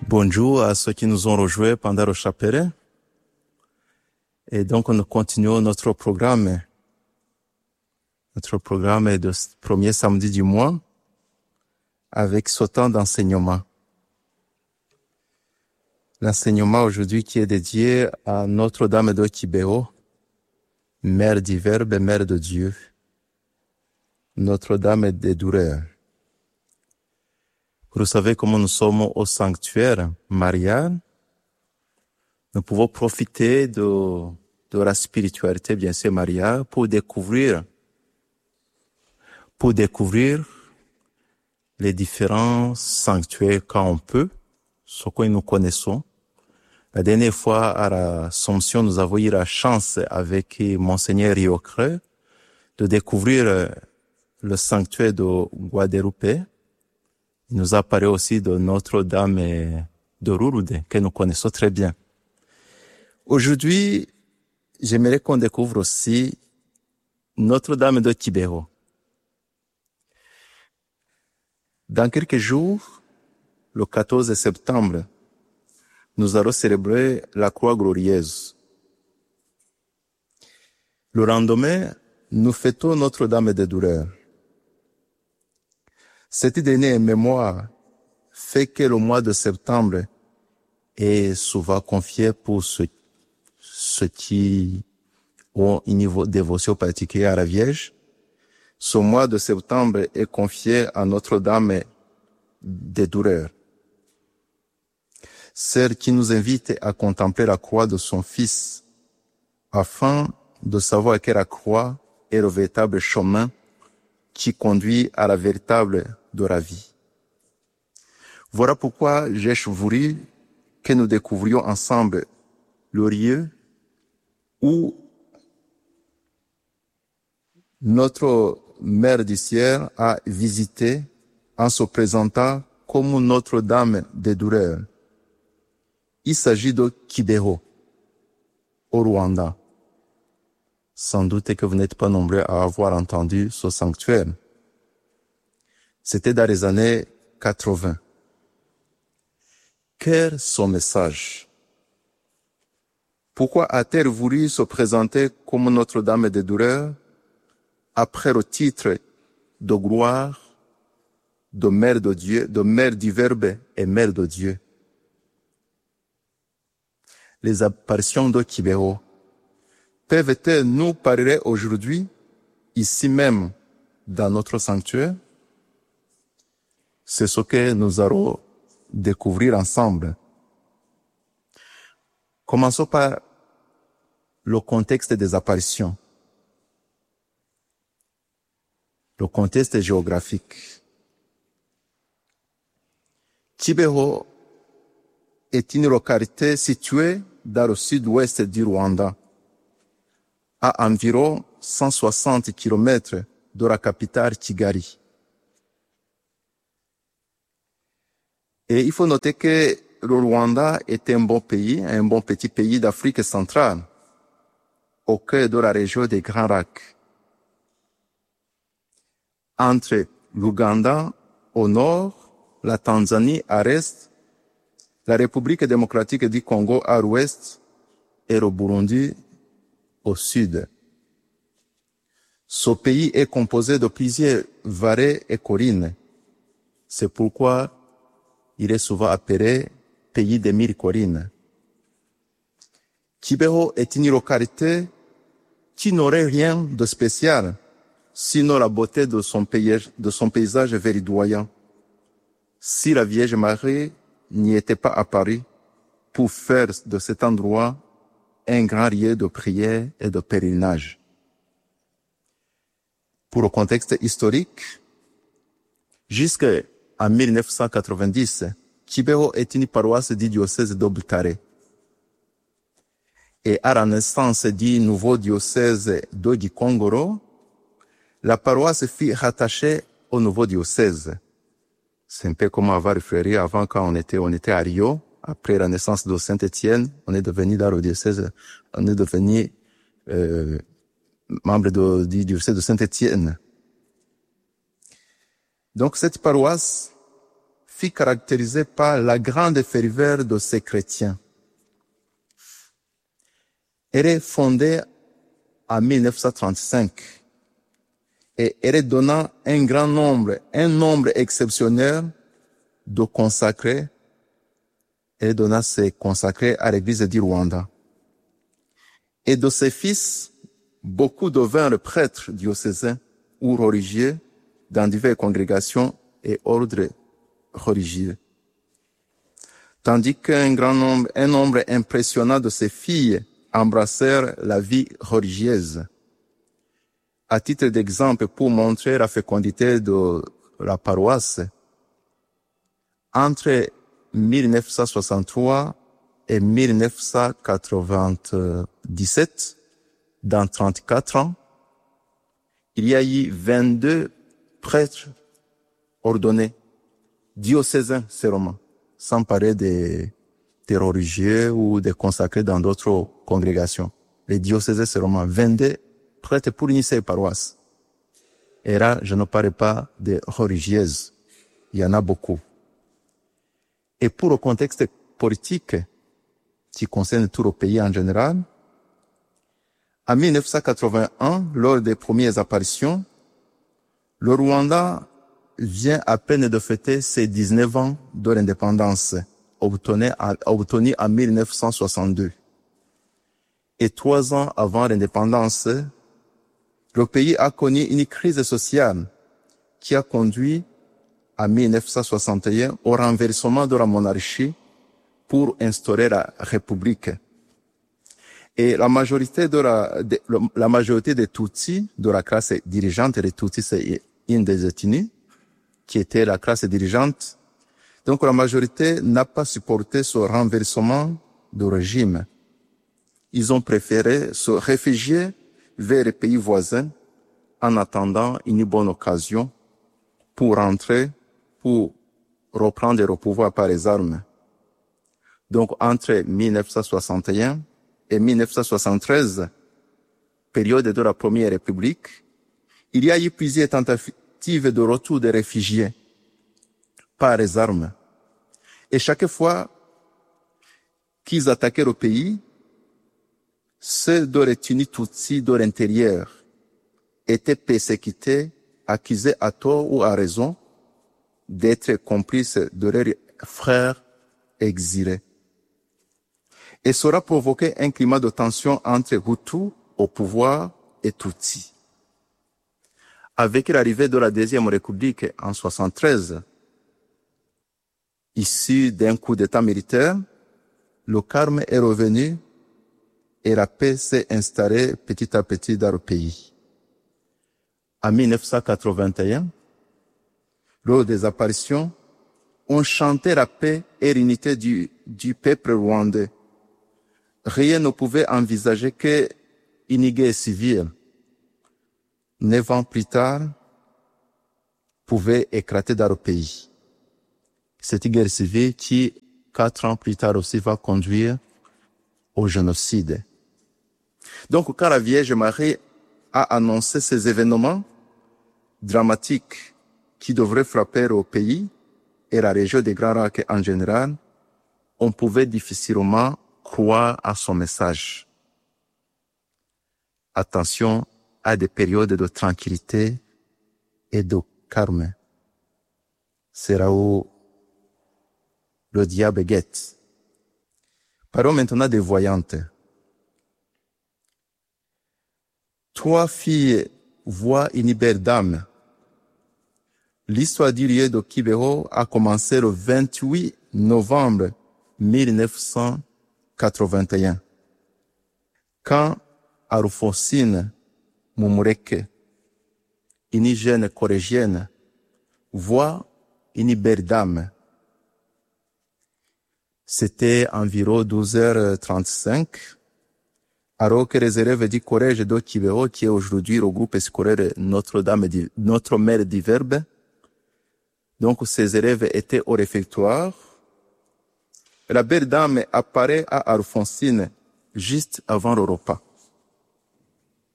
Bonjour à ceux qui nous ont rejoints pendant le chapelet. Et donc, nous continuons notre programme. Notre programme est de premier samedi du mois avec ce temps d'enseignement. L'enseignement aujourd'hui qui est dédié à Notre-Dame de Kibeho, Mère du Verbe et Mère de Dieu. Notre-Dame des douleurs. Vous savez comment nous sommes au sanctuaire marial. Nous pouvons profiter de la spiritualité, bien sûr, mariale, pour découvrir les différents sanctuaires quand on peut, ce que nous connaissons. La dernière fois, à l'Assomption, nous avons eu la chance avec Monseigneur Riocre de découvrir le sanctuaire de Guadeloupe. Il nous a parlé aussi de Notre-Dame de Lourdes, que nous connaissons très bien. Aujourd'hui, j'aimerais qu'on découvre aussi Notre-Dame de Kibeho. Dans quelques jours, le 14 septembre, nous allons célébrer la Croix glorieuse. Le lendemain, nous fêtons Notre-Dame des douleurs. Cette dernière mémoire fait que le mois de septembre est souvent confié pour ceux qui ont un niveau de dévotion particulier à la Vierge. Ce mois de septembre est confié à Notre-Dame des douleurs, celle qui nous invite à contempler la croix de son Fils, afin de savoir que la croix est le véritable chemin qui conduit à la véritable de la vie. Voilà pourquoi j'ai voulu que nous découvrions ensemble le lieu où notre Mère du ciel a visité en se présentant comme Notre-Dame des douleurs. Il s'agit de Kibeho, au Rwanda. Sans doute que vous n'êtes pas nombreux à avoir entendu ce sanctuaire. C'était dans les années 80. Quel est son message? Pourquoi a-t-elle voulu se présenter comme Notre-Dame des douleurs après le titre de gloire de Mère de Dieu, de Mère du Verbe et Mère de Dieu? Les apparitions de Kibeho peuvent-elles nous parler aujourd'hui, ici même, dans notre sanctuaire? C'est ce que nous allons découvrir ensemble. Commençons par le contexte des apparitions. Le contexte géographique. Kibeho est une localité située dans le sud-ouest du Rwanda, à environ 160 km de la capitale Kigali. Et il faut noter que le Rwanda est un bon pays, un bon petit pays d'Afrique centrale, au cœur de la région des Grands Lacs. Entre l'Ouganda au nord, la Tanzanie à l'est, la République démocratique du Congo à l'ouest et le Burundi au sud. Ce pays est composé de plusieurs vallées et collines. C'est pourquoi il est souvent appelé pays des 1000 collines. Kibeho est une localité qui n'aurait rien de spécial, sinon la beauté de son paysage verdoyant. Si la Vierge Marie n'y était pas apparue pour faire de cet endroit un grand lieu de prière et de pèlerinage. Pour le contexte historique, jusqu'en 1990, Kibeho est une paroisse du diocèse de Butare. Et à la naissance du nouveau diocèse de Gikongoro, la paroisse fut rattachée au nouveau diocèse. C'est un peu comme avoir référé avant quand on était à Rio. Après la naissance de Saint-Étienne, on est devenu dans le diocèse, on est devenu membre du diocèse de Saint-Étienne. Donc cette paroisse fut caractérisée par la grande ferveur de ses chrétiens. Elle est fondée en 1935 et elle donna un nombre exceptionnel de consacrés. Elle donna ses consacrés à l'église du Rwanda. Et de ses fils, beaucoup devinrent prêtres diocésains ou religieux dans diverses congrégations et ordres religieux. Tandis qu'un nombre impressionnant de ses filles embrassèrent la vie religieuse. À titre d'exemple, pour montrer la fécondité de la paroisse, entre 1963 et 1997, dans 34 ans, il y a eu 22 prêtres ordonnés, diocésains seulement, sans parler des religieux ou des consacrés dans d'autres congrégations. Les diocésains seulement, 22 prêtres pour initier les paroisses. Et là, je ne parle pas des religieuses. Il y en a beaucoup. Et pour le contexte politique qui concerne tout le pays en général, en 1981, lors des premières apparitions, le Rwanda vient à peine de fêter ses 19 ans de l'indépendance, obtenue en 1962. Et 3 ans avant l'indépendance, le pays a connu une crise sociale qui a conduit en 1961 au renversement de la monarchie pour instaurer la République. Et la majorité des Tutsis, de la classe dirigeante, les Tutsis c'est une des ethnies, qui était la classe dirigeante. Donc la majorité n'a pas supporté ce renversement de régime. Ils ont préféré se réfugier vers les pays voisins en attendant une bonne occasion pour rentrer, pour reprendre le pouvoir par les armes. Donc entre 1961 et 1973, période de la Première République, il y a eu plusieurs tentatives de retour des réfugiés par les armes. Et chaque fois qu'ils attaquaient le pays, ceux de l'ethnie Tutsi de l'intérieur étaient persécutés, accusés à tort ou à raison d'être complices de leurs frères exilés. Et cela provoquait un climat de tension entre Hutus au pouvoir et Tutsis. Avec l'arrivée de la Deuxième République en 1973, issu d'un coup d'État militaire, le calme est revenu et la paix s'est installée petit à petit dans le pays. En 1981, lors des apparitions, on chantait la paix et l'unité du peuple rwandais. Rien ne pouvait envisager qu'une guerre civile, 9 ans plus tard, pouvait éclater dans le pays. Cette guerre civile qui, 4 ans plus tard aussi, va conduire au génocide. Donc, quand la Vierge Marie a annoncé ces événements dramatiques qui devraient frapper au pays et la région des Grands Lacs en général, on pouvait difficilement croire à son message. Attention à des périodes de tranquillité et de calme. C'est là où le diable guette. Parlons maintenant des voyantes. 3 filles voient une belle dame. L'histoire du lieu de Kibeho a commencé le 28 novembre 1981. Quand Alphonsine Mumureke, une jeune collégienne, voit une belle dame. C'était environ 12h35, alors que les élèves du collège de Kibeho, qui est aujourd'hui le groupe scolaire Notre-Mère du Verbe, donc ces élèves étaient au réfectoire. La belle dame apparaît à Alphonsine juste avant le repas.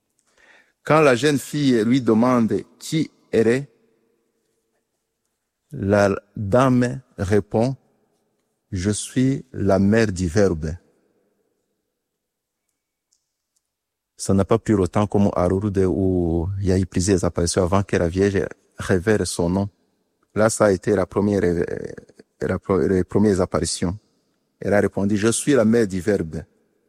Quand la jeune fille lui demande qui elle est, La dame répond, je suis la mère du Verbe. Ça n'a pas pris longtemps comme à Lourdes où il y a eu plusieurs apparitions avant que la Vierge révèle son nom. Là, ça a été les premières apparitions. Elle a répondu, je suis la mère du Verbe.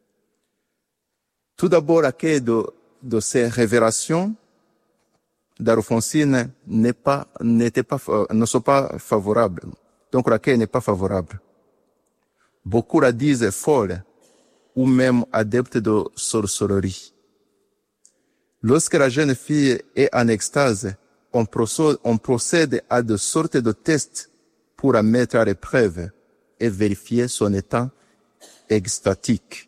Tout d'abord, l'accueil de ces révélations d'Alphonsine ne sont pas favorables. Donc, l'accueil n'est pas favorable. Beaucoup la disent folle ou même adepte de sorcellerie. Lorsque la jeune fille est en extase, on procède à de sortes de tests pour la mettre à l'épreuve et vérifier son état extatique.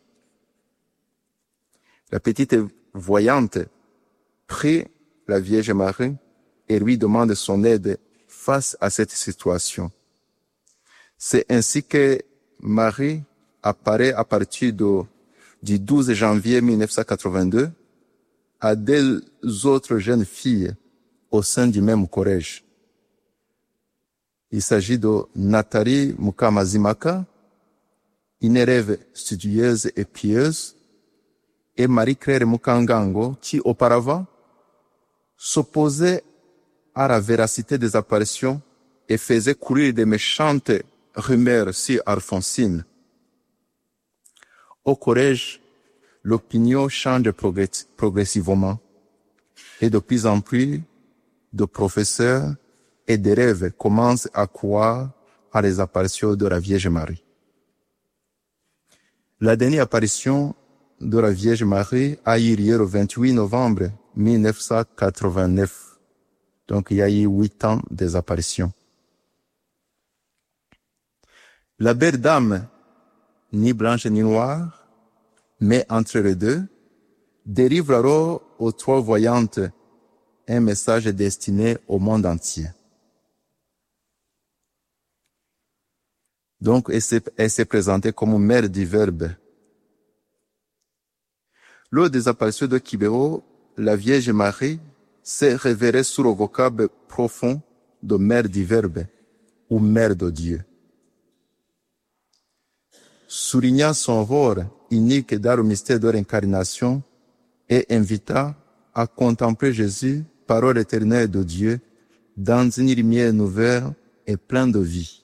La petite voyante prie la Vierge Marie et lui demande son aide face à cette situation. C'est ainsi que Marie apparaît à partir du 12 janvier 1982 à deux autres jeunes filles au sein du même collège. Il s'agit de Nathalie Mukamazimaka, une élève studieuse et pieuse, et Marie-Claire Mukangango, qui auparavant s'opposait à la véracité des apparitions et faisait courir des méchantes rumeurs sur Alphonsine. Au collège, l'opinion change progressivement et de plus en plus de professeurs et d'élèves commencent à croire à les apparitions de la Vierge Marie. La dernière apparition de la Vierge Marie a eu lieu le 28 novembre 1989. Donc il y a eu 8 ans des apparitions. La belle dame, ni blanche ni noire, mais entre les deux, délivre alors aux 3 voyantes un message destiné au monde entier. Donc, elle s'est présentée comme mère du Verbe. Lors des apparitions de Kibero, la Vierge Marie s'est révélée sous le vocable profond de mère du Verbe ou mère de Dieu. Soulignant son rôle unique dans le mystère de l'incarnation et invitant à contempler Jésus, parole éternelle de Dieu, dans une lumière nouvelle et pleine de vie.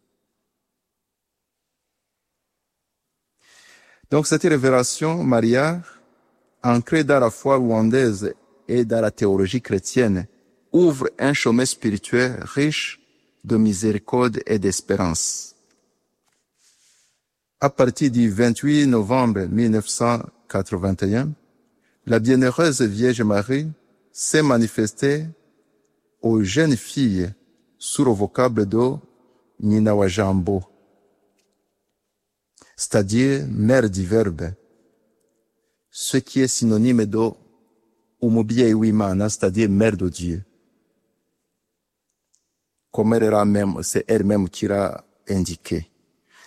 Donc cette révélation mariale, ancrée dans la foi rwandaise et dans la théologie chrétienne, ouvre un chemin spirituel riche de miséricorde et d'espérance. À partir du 28 novembre 1981, la bienheureuse Vierge Marie s'est manifestée aux jeunes filles sous le vocable de Nyinawajambo, c'est-à-dire mère du Verbe, ce qui est synonyme de Umubyeyi w'Imana, c'est-à-dire mère de Dieu. Comme c'est elle-même qui l'a indiqué.